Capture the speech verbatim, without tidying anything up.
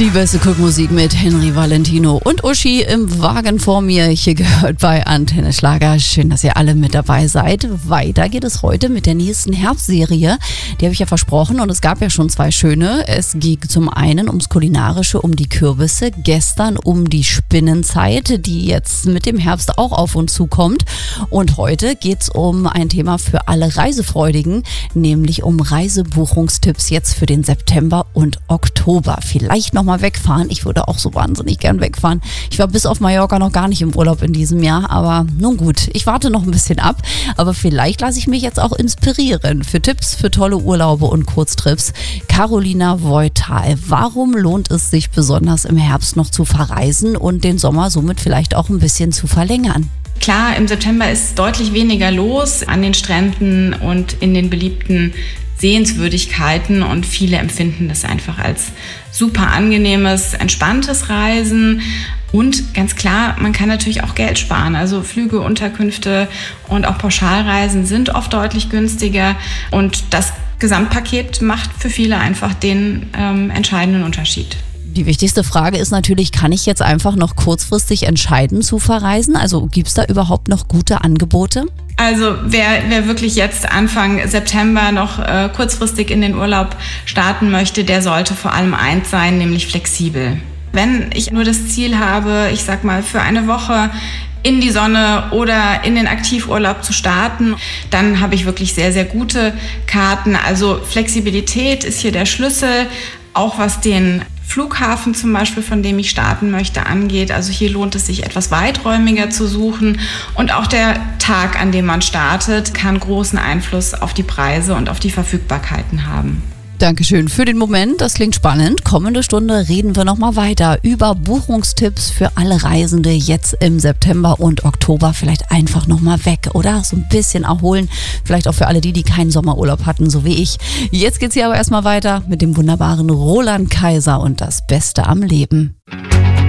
Die beste Cookmusik mit Henry Valentino und Uschi im Wagen vor mir. Hier gehört bei Antenne Schlager. Schön, dass ihr alle mit dabei seid. Weiter geht es heute mit der nächsten Herbstserie. Die habe ich ja versprochen und es gab ja schon zwei schöne. Es ging zum einen ums Kulinarische, um die Kürbisse. Gestern um die Spinnenzeit, die jetzt mit dem Herbst auch auf uns zukommt. Und heute geht es um ein Thema für alle Reisefreudigen, nämlich um Reisebuchungstipps jetzt für den September und Oktober. Vielleicht noch mal wegfahren. Ich würde auch so wahnsinnig gern wegfahren. Ich war bis auf Mallorca noch gar nicht im Urlaub in diesem Jahr, aber nun gut, ich warte noch ein bisschen ab, aber vielleicht lasse ich mich jetzt auch inspirieren für Tipps für tolle Urlaube und Kurztrips. Carolina Voital, warum lohnt es sich besonders im Herbst noch zu verreisen und den Sommer somit vielleicht auch ein bisschen zu verlängern? Klar, im September ist deutlich weniger los an den Stränden und in den beliebten Sehenswürdigkeiten und viele empfinden das einfach als super angenehmes, entspanntes Reisen. Und ganz klar, man kann natürlich auch Geld sparen. Also Flüge, Unterkünfte und auch Pauschalreisen sind oft deutlich günstiger. Und das Gesamtpaket macht für viele einfach den ähm, entscheidenden Unterschied. Die wichtigste Frage ist natürlich, kann ich jetzt einfach noch kurzfristig entscheiden zu verreisen? Also gibt es da überhaupt noch gute Angebote? Also wer, wer wirklich jetzt Anfang September noch äh, kurzfristig in den Urlaub starten möchte, der sollte vor allem eins sein, nämlich flexibel. Wenn ich nur das Ziel habe, ich sag mal für eine Woche in die Sonne oder in den Aktivurlaub zu starten, dann habe ich wirklich sehr, sehr gute Karten. Also Flexibilität ist hier der Schlüssel, auch was den Flughafen zum Beispiel, von dem ich starten möchte, angeht. Also hier lohnt es sich, etwas weiträumiger zu suchen. Und auch der Tag, an dem man startet, kann großen Einfluss auf die Preise und auf die Verfügbarkeiten haben. Dankeschön für den Moment, das klingt spannend. Kommende Stunde reden wir nochmal weiter über Buchungstipps für alle Reisende jetzt im September und Oktober. Vielleicht einfach nochmal weg, oder? So ein bisschen erholen. Vielleicht auch für alle die, die keinen Sommerurlaub hatten, so wie ich. Jetzt geht's hier aber erstmal weiter mit dem wunderbaren Roland Kaiser und das Beste am Leben.